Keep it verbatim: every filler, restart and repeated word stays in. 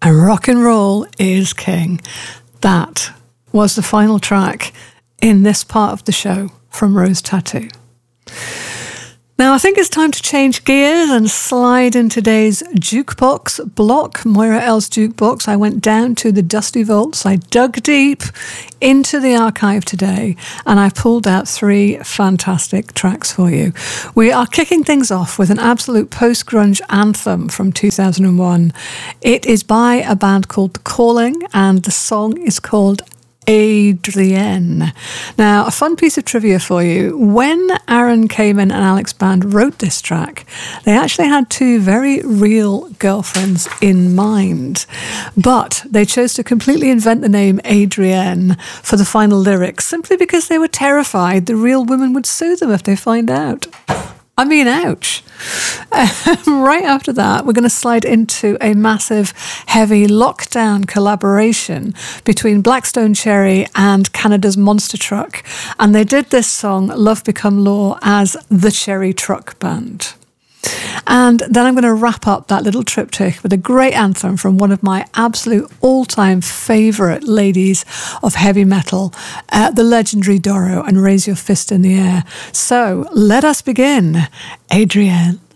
and rock and roll is king. That was the final track in this part of the show from Rose Tattoo. Now, I think it's time to change gears and slide in today's jukebox block, Moira L's jukebox. I went down to the dusty vaults. I dug deep into the archive today, and I pulled out three fantastic tracks for you. We are kicking things off with an absolute post-grunge anthem from two thousand one. It is by a band called The Calling, and the song is called Adrienne. Now, a fun piece of trivia for you. When Aaron Kamen and Alex Band wrote this track, they actually had two very real girlfriends in mind. But they chose to completely invent the name Adrienne for the final lyrics simply because they were terrified the real women would sue them if they find out. I mean, ouch. Um, right after that, we're going to slide into a massive, heavy lockdown collaboration between Blackstone Cherry and Canada's Monster Truck. And they did this song, Love Become Law, as the Cherry Truck Band. And then I'm going to wrap up that little triptych with a great anthem from one of my absolute all-time favourite ladies of heavy metal, uh, the legendary Doro, and Raise Your Fist in the Air. So let us begin. Adrienne.